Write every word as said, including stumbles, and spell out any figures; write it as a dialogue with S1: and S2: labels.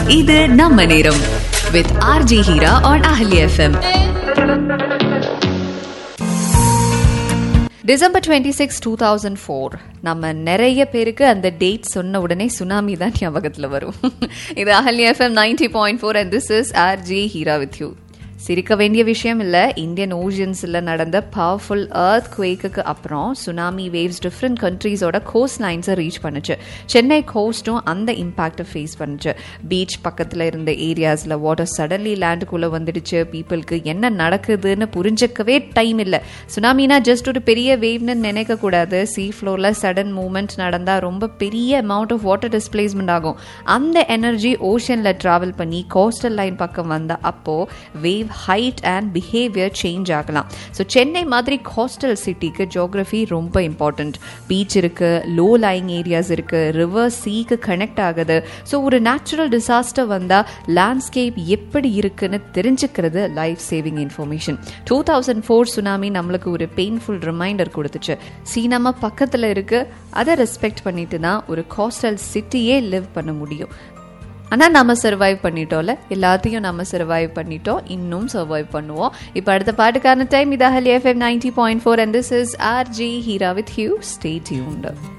S1: இது நம்ம நேரம் with R J Hira on Ahli F M. December twenty six two thousand four நம்ம நிறைய பேருக்கு அந்த டேட் சொன்ன உடனே சுனாமி தான் ஞாபகத்தில் வரும். இது Ahalya FM ninety point four and this is R J Heera with you. சிரிக்க வேண்டிய விஷயம் இல்லை, இந்தியன் ஓஷன்ஸில் நடந்த பவர்ஃபுல் எர்த் குவேக்கு அப்புறம் tsunami waves different கண்ட்ரீஸோட cost லைன்ஸை reach பண்ணுச்சு. சென்னை கோஸ்ட்டும் அந்த இம்பாக்டை ஃபேஸ் பண்ணுச்சு. பீச் பக்கத்தில் இருந்த ஏரியாஸில் வாட்டர் சடன்லி லேண்டுக்குள்ளே வந்துடுச்சு. பீப்புளுக்கு என்ன நடக்குதுன்னு புரிஞ்சிக்கவே டைம் இல்லை. சுனாமினா ஜஸ்ட் ஒரு பெரிய வேவ்னு நினைக்கக்கூடாது. சீ ஃப்ளோரில் சடன் மூவ்மெண்ட் நடந்தால் ரொம்ப பெரிய அமௌண்ட் ஆஃப் வாட்டர் டிஸ்பிளேஸ்மெண்ட் ஆகும். அந்த எனர்ஜி ஓஷனில் ட்ராவல் பண்ணி கோஸ்டல் லைன் பக்கம் வந்த அப்போ wave height and behaviour change ஆகலாம். ஸோ சென்னை மாதிரி கோஸ்டல் சிட்டிக்கு ஜியோகிரஃபி ரொம்ப இம்பார்ட்டண்ட். பீச் இருக்கு, லோ லைங் ஏரியாஸ் இருக்கு, ரிவர் சீக்கு கனெக்ட் ஆகுது. ஸோ ஒரு நேச்சுரல் டிசாஸ்டர் வந்தால் லேண்ட்ஸ்கேப் எப்படி இருக்குன்னு தெரிஞ்சுக்கிறது life saving information. Two thousand four tsunami நம்மளுக்கு ஒரு பெயின்ஃபுல் ரிமைண்டர் கொடுத்துச்சு. சி நம்ம பக்கத்தில் இருக்கு, அதை ரெஸ்பெக்ட் பண்ணிட்டு தான் ஒரு கோஸ்டல் சிட்டியே லிவ் பண்ண முடியும். ஆனால் நம்ம சர்வைவ் பண்ணிட்டோம்ல, எல்லாத்தையும் நம்ம சர்வைவ் பண்ணிட்டோம், இன்னும் சர்வைவ் பண்ணுவோம். இப்போ அடுத்த பாட்டுக்கான டைம். இது Ahalya FM ninety point four and this is R J Heera with you. Stay tuned.